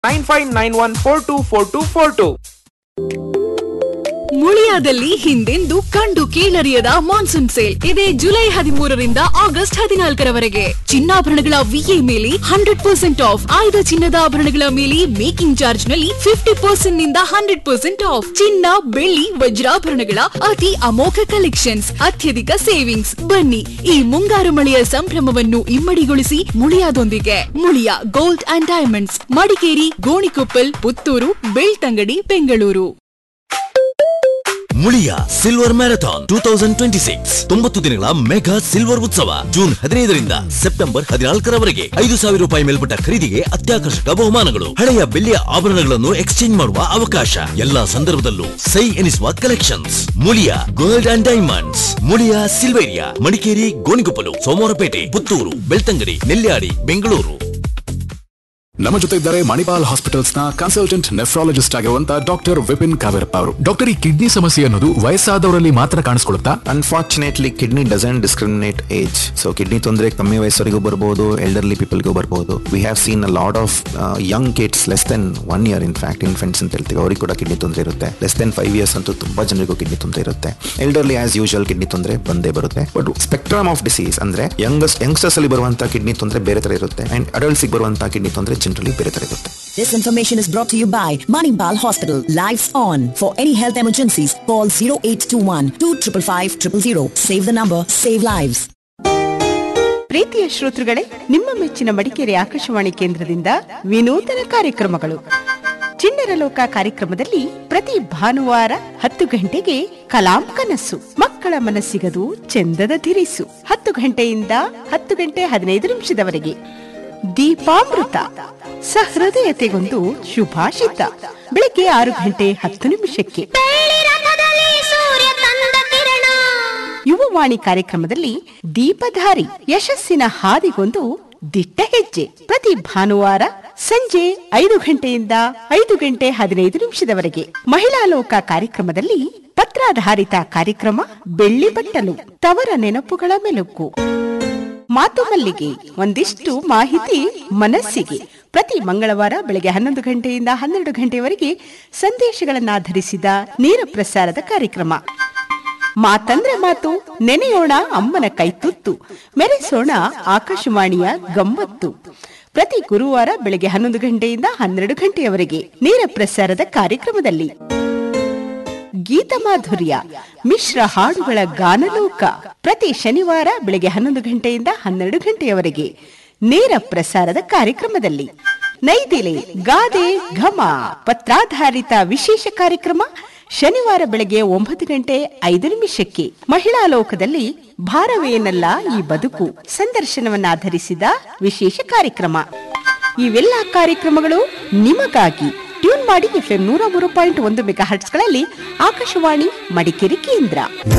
9591424242. ಮುಳಿಯಾದಲ್ಲಿ ಹಿಂದೆಂದೂ ಕಂಡು ಕೇಳರಿಯದ monsoon sale ಇದೆ. ಜುಲೈ 13ರಿಂದ ಆಗಸ್ಟ್ 14ರವರೆಗೆ ಚಿನ್ನಾಭರಣಗಳ ವಿಎ ಮೇಲೆ 100% ಆಫ್. ಆಯ್ದ ಚಿನ್ನದ ಆಭರಣಗಳ ಮೇಲೆ ಮೇಕಿಂಗ್ ಚಾರ್ಜ್ ನಲ್ಲಿ 50% ನಿಂದ 100% ಆಫ್. ಚಿನ್ನ, ಬೆಳ್ಳಿ, ವಜ್ರಾಭರಣಗಳ ಅತಿ ಅಮೋಘ ಕಲೆಕ್ಷನ್ಸ್, ಅತ್ಯಧಿಕ ಸೇವಿಂಗ್ಸ್. ಬನ್ನಿ ಈ ಮುಂಗಾರು ಮಳೆಯ ಸಂಭ್ರಮವನ್ನು ಇಮ್ಮಡಿಗೊಳಿಸಿ ಮುಳಿಯಾದೊಂದಿಗೆ. Muliya gold and diamonds, Madikeri, Gonikoppal, Puttur, Belthangady, Bengaluru. Muliya silver marathon 2026 90 ದಿನಗಳ ಮೆಗಾ ಸಿಲ್ವರ್ ಉತ್ಸವ ಜೂನ್ 15ರಿಂದ ಸೆಪ್ಟೆಂಬರ್ 14ರವರೆಗೆ. 5,000 ರೂಪಾಯಿ ಮೇಲ್ಪಟ್ಟ ಖರೀದಿಗೆ ಅತ್ಯಾಕರ್ಷಕ ಬಹುಮಾನಗಳು, ಹಳೆಯ ಬೆಳ್ಳಿಯ ಆಭರಣಗಳನ್ನು ಎಕ್ಸ್ಚೇಂಜ್ ಮಾಡುವ ಅವಕಾಶ, ಎಲ್ಲಾ ಸಂದರ್ಭದಲ್ಲೂ ಸೈ ಎನಿಸುವ collections. Muliya gold and diamonds, Muliya Silveria, Madikeri, Gonikoppal, Somwarpet, Puttur, Belthangady, Nelyadi, Bengaluru. ನಮ್ಮ ಜೊತೆ ಇದ್ದಾರೆ ಮಣಿಪಾಲ್ ಹಾಸ್ಪಿಟಲ್ಸ್ ನ ಕನ್ಸಲ್ಟೆಂಟ್ ನೆಫ್ರಾಲಜಿಸ್ಟ್ ಆಗಿರುವಂತಹ ಡಾಕ್ಟರ್ ವಿಪಿನ್ ಕಾವೇರಪ್ಪ ಅವರು. ಡಾಕ್ಟರ್, ಈ ಕಿಡ್ನಿ ಸಮಸ್ಯೆ ಅನ್ನೋದು ವಯಸ್ಸಾದವರಲ್ಲಿ ಮಾತ್ರ ಕಾಣಿಸ್ಕೊಳ್ಳುತ್ತಾ? Unfortunately kidney doesn't discriminate age. So kidney ತೊಂದರೆ ಕಮ್ಮಿ ವಯಸ್ಸವರಿಗೂ ಬರಬಹುದು, ಎಲ್ಡರ್ಲಿ ಪೀಪಲ್ಗೂ ಬರಬಹುದು. We have seen a lot of Young kids less than 1 year, in fact infants ಅಂತ ಹೇಳ್ತೀವಿ, ಅವ್ರಿಗೆ ಕೂಡ ಕಿಡ್ನಿ ತೊಂದರೆ ಇರುತ್ತೆ. ಲೆಸ್ ದೆನ್ 5 years ಅಂತೂ ತುಂಬಾ ಜನರಿಗೂ ಕಿಡ್ನಿ ತೊಂದರೆ ಇರುತ್ತೆ. ಎಲ್ಡರ್ಲಿ ಆಸ್ ಯೂಶುವಲ್ ಕಿಡ್ನಿ ತೊಂದರೆ ಬಂದೇ ಬರುತ್ತೆ. ಬಟ್ ಸ್ಪೆಕ್ಟ್ರಮ್ ಆಫ್ ಡಿಸೀಸ್ ಅಂದ್ರೆ ಯಂಗ್ಸ್ಟರ್ಸ್ ಅಲ್ಲಿ ಬರುವಂತಹ ಕಿಡ್ನಿ ತೊಂದರೆ ಬೇರೆ ತರ ಇರುತ್ತೆ, ಅಂಡ್ ಅಡಲ್ಟ್ಸ್ ಗೆ ಬರುವಂತಹ ಕಿಡ್ನಿ ತೊಂದರೆ ಜನರಲಿ ಬೇರೆ ತರ ಇರುತ್ತೆ. This information is brought to you by Manipal Hospital. Lives on. For any health emergencies, call 0821 255 000. Save the number, save lives. ಪ್ರೀತಿಯ ಶ್ರೋತೃಗಳೇ, ನಿಮ್ಮ ಮೆಚ್ಚಿನ ಮಡಿಕೇರಿ ಆಕಾಶವಾಣಿ ಕೇಂದ್ರದಿಂದ ವಿನೂತನ ಕಾರ್ಯಕ್ರಮಗಳು. ಚಿಣ್ಣರ ಲೋಕ ಕಾರ್ಯಕ್ರಮದಲ್ಲಿ ಪ್ರತಿ ಭಾನುವಾರ 10 ಗಂಟೆಗೆ ಕಲಾಂ ಕನಸು, ಮಕ್ಕಳ ಮನಸ್ಸಿಗದು ಚೆಂದದ ಧಿರಿಸು. 10 ಗಂಟೆಯಿಂದ 10 ಗಂಟೆ 15 ನಿಮಿಷದವರೆಗೆ ದೀಪಾಮೃತ, ಸಹೃದಯತೆಗೊಂದು ಶುಭಾಷಿತ. ಬೆಳಗ್ಗೆ 6 ಗಂಟೆ 10 ನಿಮಿಷಕ್ಕೆ ಯುವವಾಣಿ ಕಾರ್ಯಕ್ರಮದಲ್ಲಿ ದೀಪಧಾರಿ, ಯಶಸ್ಸಿನ ಹಾದಿಗೊಂದು ದಿಟ್ಟ ಹೆಜ್ಜೆ. ಪ್ರತಿ ಭಾನುವಾರ ಸಂಜೆ 5 ಗಂಟೆಯಿಂದ 5 ಗಂಟೆ 15 ನಿಮಿಷದವರೆಗೆ ಮಹಿಳಾ ಲೋಕ ಕಾರ್ಯಕ್ರಮದಲ್ಲಿ ಪತ್ರಾಧಾರಿತ ಕಾರ್ಯಕ್ರಮ ಬೆಳ್ಳಿ ಬಟ್ಟಲು, ತವರ ನೆನಪುಗಳ ಮೆಲುಕು. ಮಾತು ಮಲ್ಲಿಗೆ, ಒಂದಿಷ್ಟು ಮಾಹಿತಿ ಮನಸ್ಸಿಗೆ. ಪ್ರತಿ ಮಂಗಳವಾರ ಬೆಳಗ್ಗೆ 11 ಗಂಟೆಯಿಂದ 12 ಗಂಟೆಯವರೆಗೆ ಸಂದೇಶಗಳನ್ನಾಧರಿಸಿದ ನೇರ ಪ್ರಸಾರದ ಕಾರ್ಯಕ್ರಮ. ಮಾತಂದ್ರೆ ಮಾತು, ನೆನೆಯೋಣ ಅಮ್ಮನ ಕೈತುತ್ತು, ಮೆರೆಸೋಣ ಆಕಾಶವಾಣಿಯ ಗಮ್ಮತ್ತು. ಪ್ರತಿ ಗುರುವಾರ ಬೆಳಗ್ಗೆ 11 ಗಂಟೆಯಿಂದ 12 ಗಂಟೆಯವರೆಗೆ ನೇರ ಪ್ರಸಾರದ ಕಾರ್ಯಕ್ರಮದಲ್ಲಿ ಗೀತ ಮಾಧುರ್ಯ, ಮಿಶ್ರ ಹಾಡುಗಳ ಗಾನಲೋಕ. ಪ್ರತಿ ಶನಿವಾರ ಬೆಳಗ್ಗೆ 11 ಗಂಟೆಯಿಂದ 12 ಗಂಟೆಯವರೆಗೆ ನೇರ ಪ್ರಸಾರದ ಕಾರ್ಯಕ್ರಮದಲ್ಲಿ ನೈದಿಲೆ, ಗಾದೆ, ಘಮ, ಪತ್ರಾಧಾರಿತ ವಿಶೇಷ ಕಾರ್ಯಕ್ರಮ. ಶನಿವಾರ ಬೆಳಗ್ಗೆ 9 ಗಂಟೆ 5 ನಿಮಿಷಕ್ಕೆ ಮಹಿಳಾ ಲೋಕದಲ್ಲಿ ಭಾರವೇನಲ್ಲ ಈ ಬದುಕು, ಸಂದರ್ಶನವನ್ನಾಧರಿಸಿದ ವಿಶೇಷ ಕಾರ್ಯಕ್ರಮ. ಇವೆಲ್ಲ ಕಾರ್ಯಕ್ರಮಗಳು ನಿಮಗಾಗಿ. ಟ್ಯೂನ್ ಮಾಡಿ FM 103.1 ಮೆಗಾಹರ್ಟ್ಸ್ಗಳಲ್ಲಿ ಆಕಾಶವಾಣಿ ಮಡಿಕೇರಿ ಕೇಂದ್ರ.